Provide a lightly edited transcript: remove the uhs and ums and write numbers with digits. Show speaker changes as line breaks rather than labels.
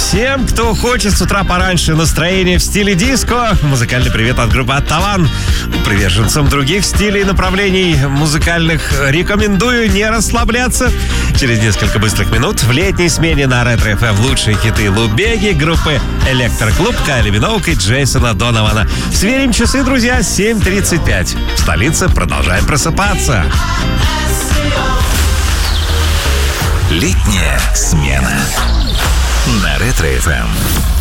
Всем, кто хочет с утра пораньше настроение в стиле диско, музыкальный привет от группы «Оттаван». Приверженцам других стилей и направлений музыкальных рекомендую не расслабляться. Через несколько быстрых минут в летней смене на Ретро ФМ лучшие хиты Лубеги группы «Электроклуб», Кайли Миноуг и Джейсона Донована. Сверим часы, друзья, 7:35. В столице продолжаем просыпаться.
Летняя смена на Ретро ФМ.